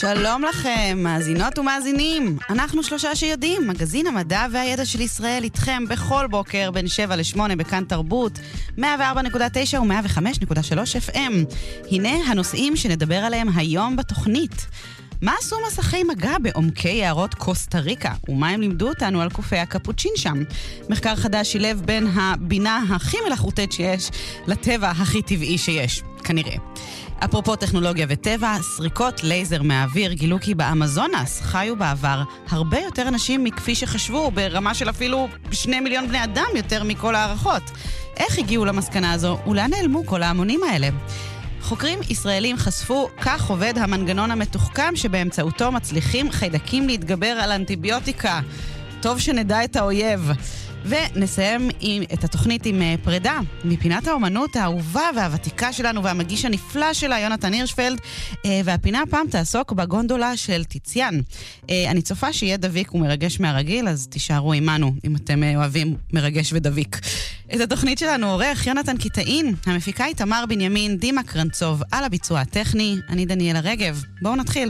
שלום לכם, מאזינות ומאזינים. אנחנו שלושה שיודעים, מגזין המדע והידע של ישראל איתכם בכל בוקר בין 7 ל-8 בכאן תרבות, 104.9 ו-105.3 FM. הנה הנושאים שנדבר עליהם היום בתוכנית. מה עשו מסכי מגע בעומקי יערות קוסטה ריקה, ומה הם לימדו אותנו על קופי הקפוצ'ין שם? מחקר חדש שילב בין הבינה הכי מלאכותית שיש לטבע הכי טבעי שיש, כנראה. אפרופו טכנולוגיה וטבע, סריקות לייזר מהאוויר גילו כי באמזונס חיו בעבר הרבה יותר אנשים מכפי שחשבו, ברמה של אפילו 2 מיליון בני אדם יותר מכל הערכות. איך הגיעו למסקנה הזו, ולאן נעלמו כל ההמונים האלה? חוקרים ישראלים חשפו כך עובד המנגנון המתוחכם שבאמצעותו מצליחים חיידקים להתגבר על אנטיביוטיקה. טוב שנדע את האויב. ונסיים את התוכנית עם פרידה מפינת האומנות האהובה והוותיקה שלנו והמגיש הנפלא שלה, יונתן הירשפלד, והפינה הפעם תעסוק בגונדולה של טיציאן. אני צופה שיהיה דביק ומרגש מהרגיל, אז תישארו עימנו אם אתם אוהבים מרגש ודביק. את התוכנית שלנו עורך יונתן קיטאין, המפיקה היא תמר בנימין, דימה קרנצוב, על הביצוע הטכני, אני דניאלה רגב. בואו נתחיל.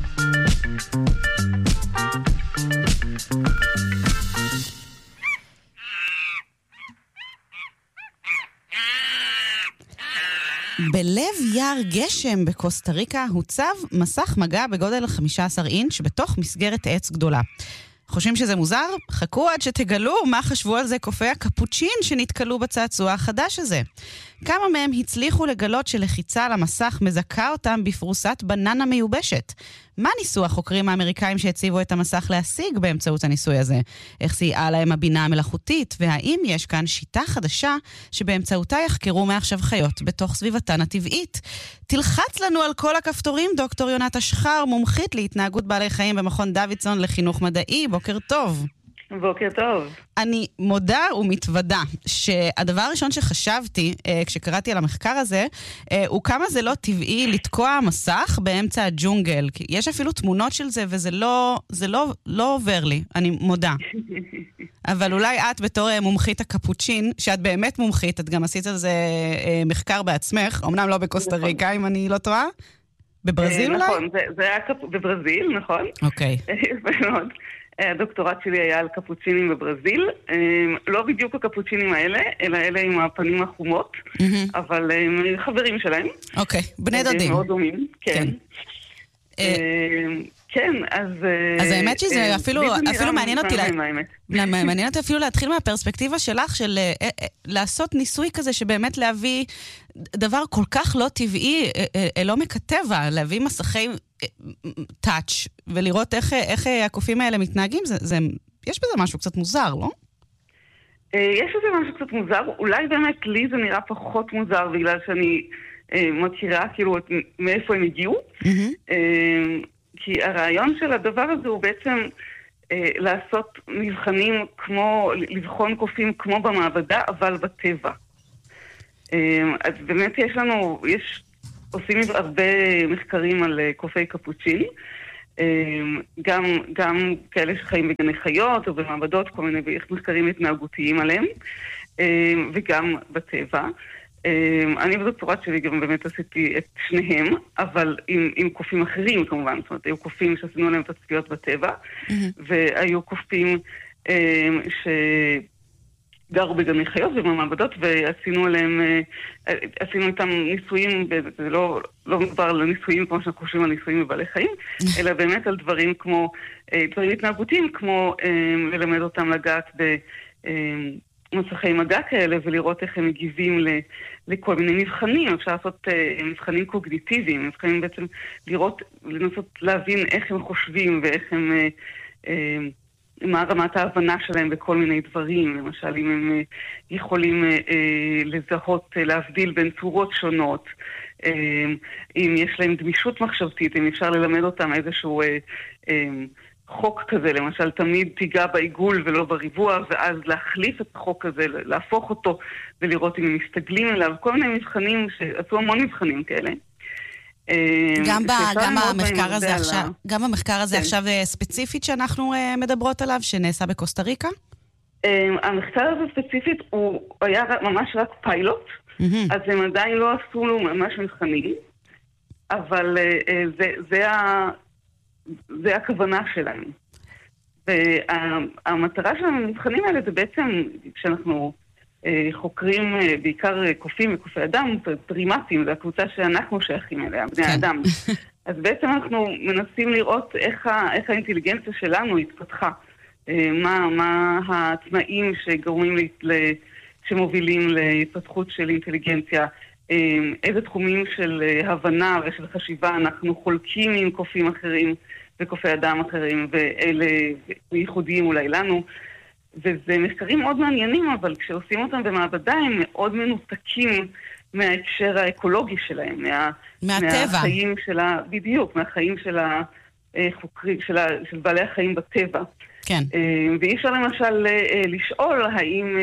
בלב יער גשם בקוסטה ריקה הוצב מסך מגע בגודל 15 אינץ' בתוך מסגרת עץ גדולה. חושבים שזה מוזר? חכו עד שתגלו מה חשבו על זה קופי הקפוצ'ין שנתקלו בצעצוע החדש הזה. כמה מהם הצליחו לגלות שלחיצה על המסך מזכה אותם בפרוסת בננה מיובשת. מה ניסו החוקרים האמריקאים שהציבו את המסך להשיג באמצעות הניסוי הזה? איך סייעה להם הבינה המלאכותית? והאם יש כאן שיטה חדשה שבאמצעותה יחקרו מעכשיו חיות בתוך סביבתן הטבעית? תלחץ לנו על כל הכפתורים, דוקטור יונת אשחר, מומחית להתנהגות בעלי חיים במכון דוידסון לחינוך מדעי. בוקר טוב. בוקר טוב. אני מודה ומתוודה שהדבר הראשון שחשבתי כשקראתי על המחקר הזה הוא כמה זה לא טבעי לתקוע מסך באמצע הג'ונגל. יש אפילו תמונות של זה וזה לא עובר לי, אני מודה. אבל אולי את בתור מומחית הקפוצ'ין, שאת באמת מומחית, את גם עשית על זה מחקר בעצמך, אמנם לא בקוסטה ריקה אם אני לא טועה. בברזיל אולי? נכון, זה היה בברזיל, נכון. אוקיי. מאוד. הדוקטורט שלי היה על קפוצ'ינים בברזיל, לא בדיוק הקפוצ'ינים האלה, אלא אלה עם הפנים החומות, אבל הם חברים שלהם. אוקיי, בני דודים. מאוד דומים, כן. כן, אז האמת שזה אפילו מעניין אותי, מעניין אותי אפילו להתחיל מהפרספקטיבה שלך, של לעשות ניסוי כזה שבאמת להביא דבר כל כך לא טבעי, לא מכתבה, להביא מסכי טאץ' ולראות איך הקופים האלה מתנהגים, יש בזה משהו קצת מוזר, לא? יש בזה משהו קצת מוזר, אולי באמת לי זה נראה פחות מוזר, בגלל שאני מכירה כאילו מאיפה הם הגיעו, כי הרעיון של הדבר הזה הוא בעצם לעשות מבחנים כמו, לבחון קופים כמו במעבדה, אבל בטבע. אז באמת עושים הרבה מחקרים על קופי קפוצ'ין, גם כאלה שחיים בגני חיות או במעבדות, כל מיני מחקרים התנהגותיים עליהם, וגם בטבע. אני בדוקטורט שלי גם באמת עשיתי את שניהם, אבל עם קופים אחרים כמובן, זאת אומרת, היו קופים שעשינו להם תצפיות בטבע, והיו קופים שגרו בגני חיות ובמעבדות, ועשינו איתם ניסויים, זה לא מדובר על ניסויים כמו שאנחנו חושבים על ניסויים בבעלי חיים, אלא באמת על דברים כמו, דברים התנהגותיים, כמו ללמד אותם לגעת מסכי מגע כאלה, ולראות איך הם מגיבים לכל מיני מבחנים. אפשר לעשות מבחנים קוגניטיביים, מבחנים בעצם לנסות להבין איך הם חושבים, ואיך הם, מה רמת ההבנה שלהם בכל מיני דברים. למשל, אם הם יכולים לזהות, להבדיל בין צורות שונות, אם יש להם גמישות מחשבתית, אם אפשר ללמד אותם איזשהו חוק כזה, למשל, תמיד תיגע בעיגול ולא בריבוע, ואז להחליף את החוק הזה, להפוך אותו ולראות אם הם מסתגלים אליו, כל מיני מבחנים, שעשו המון מבחנים כאלה. גם המחקר הזה עכשיו ספציפית שאנחנו מדברות עליו, שנעשה בקוסטה ריקה? המחקר הזה ספציפית הוא היה ממש רק פיילוט, אז הם עדיין לא עשו לו ממש מבחנים, אבל זה הכוונה שלהם. והמטרה של המבחנים האלה זה בעצם, כשאנחנו חוקרים בעיקר קופים וקופי אדם, פרימטים, זו הקבוצה שאנחנו שייכים אליה, בני האדם. אז בעצם אנחנו מנסים לראות איך האינטליגנציה שלנו התפתחה. מה התנאים שגורמים שמובילים להתפתחות של אינטליגנציה, איזה תחומים של הבנה ושל חשיבה אנחנו חולקים עם קופים אחרים וקופי אדם אחרים, ואלה ייחודיים אולי לנו. וזה מחקרים מאוד מעניינים, אבל כשעושים אותם במעבדה הם מאוד מנותקים מההקשר האקולוגי שלהם, מהטבע. מהחיים שלה, בדיוק, מהחיים של החוקרים, של בעלי החיים בטבע. כן. ואי אפשר למשל לשאול האם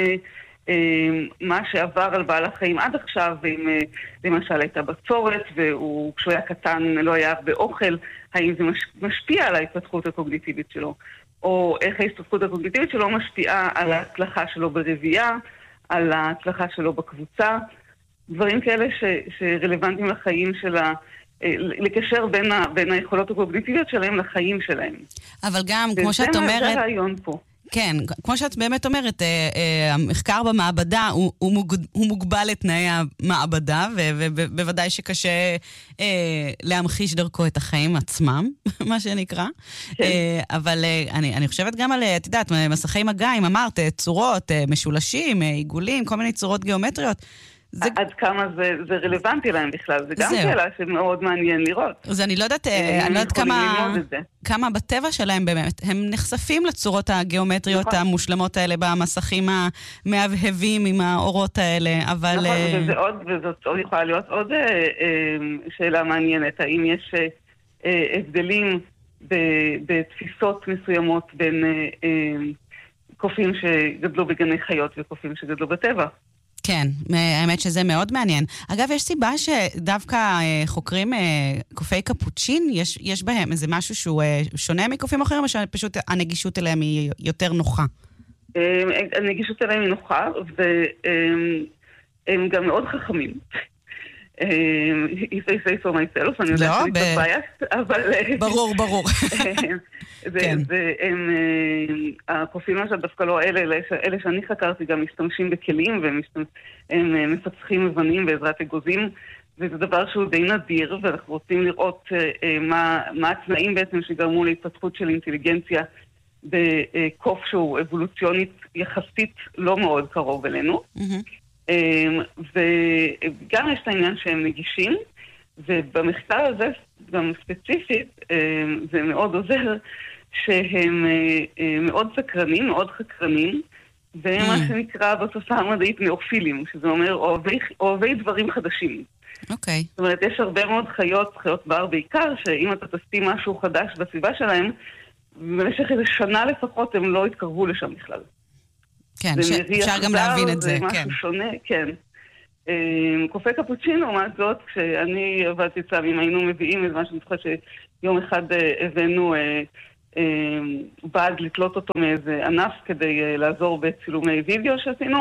מה שעבר על בעל החיים עד עכשיו, ואם למשל הייתה בצורת, וכשהוא היה קטן לא היה הרבה אוכל, האם זה משפיע על ההתפתחות הקוגניטיבית שלו, או איך ההתפתחות הקוגניטיבית שלו משפיעה על ההצלחה שלו ברבייה, על ההצלחה שלו בקבוצה, דברים כאלה שרלוונטיים לחיים שלה, לקשר בין היכולות הקוגניטיביות שלהם לחיים שלהם. אבל גם, כמו שאת אומרת... זה הרעיון פה. כן, כמו שאת באמת אומרת, המחקר במעבדה הוא מוגבל לתנאי המעבדה, ובוודאי שקשה להמחיש דרכו את החיים עצמם, מה שנקרא. אבל אני חושבת גם על, את יודעת, מסכי מגע, אם אמרת, צורות, משולשים, עיגולים, כל מיני צורות גיאומטריות. עד כמה זה רלוונטי להם בכלל, זה גם שאלה שמאוד מעניין לראות. אז אני לא יודעת כמה בטבע שלהם באמת, הם נחשפים לצורות הגיאומטריות המושלמות האלה במסכים המהבהבים עם האורות האלה, אבל... נכון, וזאת יכולה להיות עוד שאלה מעניינת, האם יש הבדלים בתפיסות מסוימות בין קופים שגדלו בגני חיות וקופים שגדלו בטבע. כן, האמת שזה מאוד מעניין. אגב, יש סיבה שדווקא חוקרים קופי קפוצ'ין, יש בהם איזה משהו שהוא שונה מקופים אחרים, או שפשוט הנגישות אליהם היא יותר נוחה? הנגישות אליהם היא נוחה, והם גם מאוד חכמים. If I say so myself, אני יודעת שאני קצת biased, אבל... ברור. הקופים עכשיו דווקא לא אלה שאני חקרתי גם משתמשים בכלים, והם מפצחים מבנים בעזרת אגוזים, וזה דבר שהוא די נדיר, ואנחנו רוצים לראות מה התנאים בעצם שגרמו להתפתחות של אינטליגנציה בקוף שהוא אבולוציונית יחסית לא מאוד קרוב אלינו. וגם יש את העניין שהם נגישים, ובמחקר הזה גם ספציפית זה מאוד עוזר שהם מאוד סקרנים, מאוד חקרנים, והם מה שנקרא בשפה המדעית נאופילים, שזה אומר אוהבי דברים חדשים. אוקיי. זאת אומרת, יש הרבה מאוד חיות בר בעיקר, שאם אתה תשים משהו חדש בסביבה שלהם, במשך איזה שנה לפחות הם לא יתקרבו לשם בכלל. כן, אפשר גם להבין את זה, כן. זה משהו שונה, כן. קופי קפוצ'ין, לעומת זאת, כשאני עבדתי אצלם, אם היינו מביאים איזה משהו, אני זוכרת שיום אחד הבאנו בד לתלות אותו מאיזה ענף כדי לעזור בצילומי וידאו שעשינו,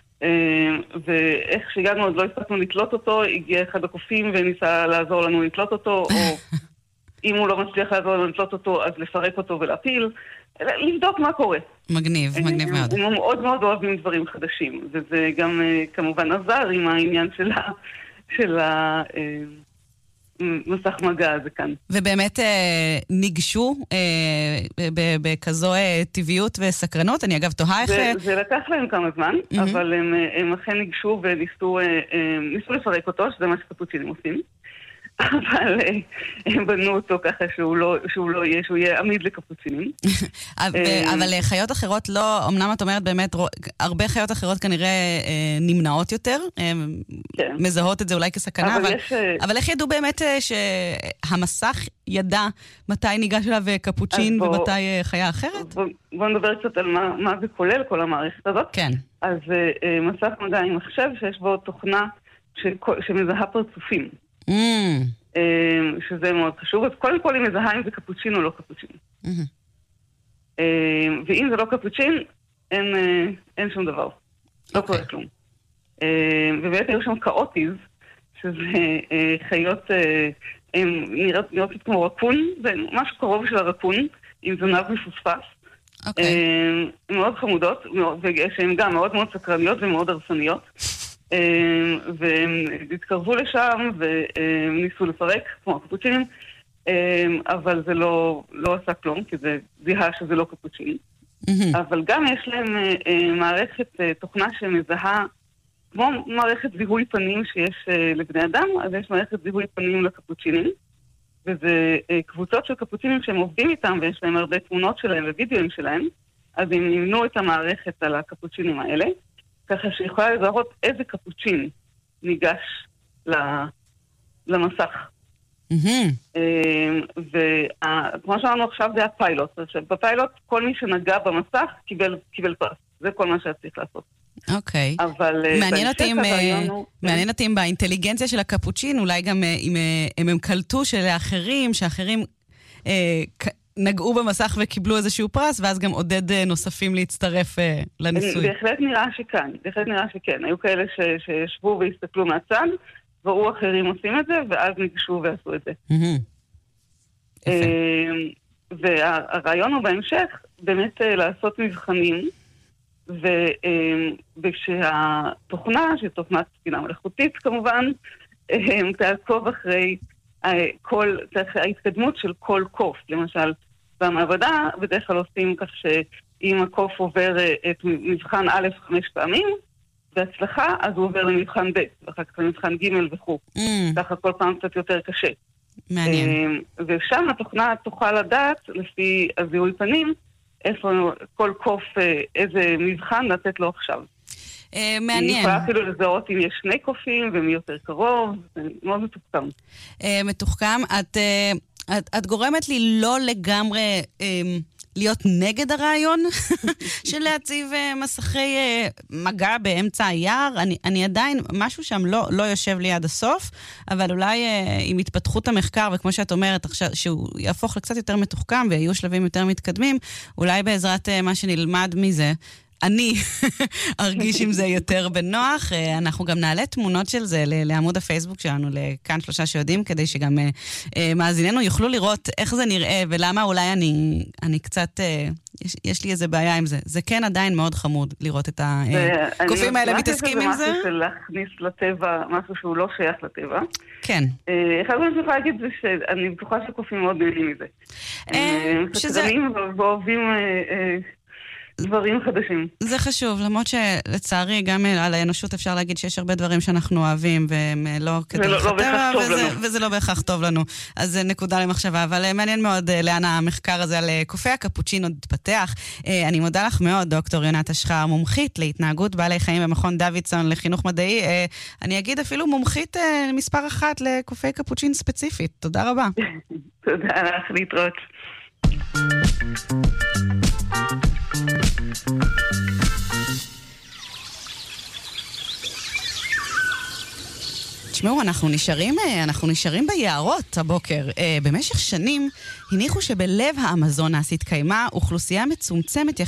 ואיך שהגענו עוד לא הספקנו לתלות אותו, הגיע אחד הקופים וניסה לעזור לנו לתלות אותו, או אם הוא לא מצליח לעזור לנו לתלות אותו, אז לפרק אותו ולהפיל. לבדוק מה קורה. מגניב מאוד. הם מאוד מאוד אוהבים דברים חדשים, וזה גם כמובן עזר עם העניין של המסך מגע הזה כאן. ובאמת ניגשו בכזו טבעיות וסקרנות, אני אגב תוהה איך... זה לקח להם כמה זמן, אבל הם אכן ניגשו וניסו לפרק אותו, שזה מה שקפוצ'ינים עושים. אבל הם בנו אותו ככה שהוא יהיה עמיד לקפוצינים. אבל חיות אחרות לא, אמנם את אומרת באמת, הרבה חיות אחרות כנראה נמנעות יותר, מזהות את זה אולי כסכנה, אבל איך ידעו באמת שהמסך ידע מתי ניגש אליו קפוצ'ין ומתי חיה אחרת? בואו נדבר קצת על מה זה כולל כל המערכת הזאת. כן. אז מסך מגע עם מחשב שיש בו תוכנה שמזהה פרצופים. שזה מאוד חשוב. אז קודם כל היא מזהה אם זה קפוצ'ין או לא קפוצ'ין. ואם זה לא קפוצ'ין, אין שום דבר. לא קורה כלום. ובאמת היו שם קאוטיז, שזה חיות הן נראות כמו רקון, זה משהו קרוב של הרקון, עם זנב מפוספס. הן מאוד חמודות, שהן גם מאוד מאוד סקרניות ומאוד הרסניות. והם התקרבו לשם וניסו לפרק, כמו הקפוצ'ינים, אבל זה לא עשה כלום, כי זה זיהה שזה לא קפוצ'ין. אבל גם יש להם מערכת תוכנה שמזהה, כמו מערכת זיהוי פנים שיש לבני אדם, אז יש מערכת זיהוי פנים לקפוצ'ינים, וזה קבוצות של קפוצ'ינים שהם עובדים איתם, ויש להם הרבה תמונות שלהם ווידאוים שלהם, אז הם נמנו את המערכת על הקפוצ'ינים האלה, ככה שיכולה לזהות איזה קפוצ'ין ניגש למסך. וכמו שאמרנו עכשיו זה הפיילוט. בפיילוט כל מי שנגע במסך קיבל פרס. זה כל מה שצריך לעשות. אוקיי. אבל מעניין אותי אם באינטליגנציה של הקפוצ'ין, אולי גם אם הם קלטו שאחרים נגעו במסך וקיבלו איזשהו פרס, ואז גם עודד נוספים להצטרף לניסוי. בהחלט נראה שכן. היו כאלה שישבו והסתכלו מהצד, וראו אחרים עושים את זה, ואז ניגשו ועשו את זה. והרעיון הוא בהמשך, באמת לעשות מבחנים, וכשהתוכנה, שהיא תוכנת בינה מלאכותית כמובן, תעקוב אחרי ההתקדמות של כל קוף. למשל, במעבדה בדרך כלל עושים כך שאם הקוף עובר את מבחן א' 5 פעמים, בהצלחה, אז הוא עובר למבחן ב', ואחר כך למבחן ג' וכו'. ככה כל פעם קצת יותר קשה. מעניין. ושם התוכנה תוכל לדעת, לפי הזיהוי פנים, איפה כל קוף, איזה מבחן לתת לו עכשיו. מעניין. היא יכולה אפילו לזהות אם יש 2 קופים ומי יותר קרוב, זה מאוד מתוחכם. מתוחכם. את גורמת לי לא לגמרי להיות נגד הרעיון של להציב מסכי מגע באמצע היער. אני עדיין, משהו שם לא יושב לי עד הסוף, אבל אולי עם התפתחות המחקר, וכמו שאת אומרת, שהוא יהפוך לקצת יותר מתוחכם ויהיו שלבים יותר מתקדמים, אולי בעזרת מה שנלמד מזה, אני ארגיש עם זה יותר בנוח. אנחנו גם נעלה תמונות של זה לעמוד הפייסבוק שלנו, לכאן 3 שיודעים, כדי שגם מאזיננו יוכלו לראות איך זה נראה, ולמה אולי אני קצת, יש לי איזה בעיה עם זה. זה כן עדיין מאוד חמוד לראות את הקופים האלה מתעסקים עם זה. אני משהו של להכניס לטבע, משהו שהוא לא שייך לטבע. כן. אחד מה שאני יכולה להגיד זה שאני בטוחה שקופים מאוד נהנים מזה. הם סקרנים ואוהבים דברים חדשים. זה חשוב, למרות שלצערי גם על האנושות אפשר להגיד שיש הרבה דברים שאנחנו אוהבים, והם לא כדרך הטבע, וזה לא בהכרח טוב לנו. אז זה נקודה למחשבה, אבל מעניין מאוד לאן המחקר הזה על קופי הקפוצ'ינו התפתח. אני מודה לך מאוד, דוקטור יונת אשחר, מומחית להתנהגות בעלי חיים במכון דוידסון לחינוך מדעי. אני אגיד אפילו מומחית מספר 1 לקופי קפוצ'ין ספציפית. תודה רבה. תודה לך, להתראות. תשמעו, אנחנו נשארים ביערות הבוקר. במשך שנים הניחו שבלב האמזונס התקיימה אוכלוסייה מצומצמת